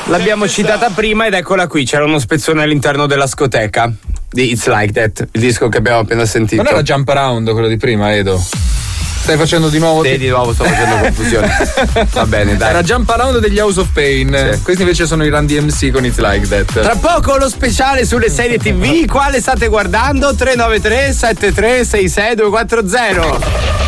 L'abbiamo citata prima ed eccola qui, c'era uno spezzone all'interno della scoteca di It's Like That, il disco che abbiamo appena sentito. Non era Jump Around quello di prima, Edo? Stai facendo di nuovo? Sì, di nuovo sto facendo confusione. Va bene, dai. Era Jump Around degli House of Pain. Sì. Questi invece sono i Run DMC con It's Like That. Tra poco lo speciale sulle serie TV. Quale state guardando? 393 73 66 240.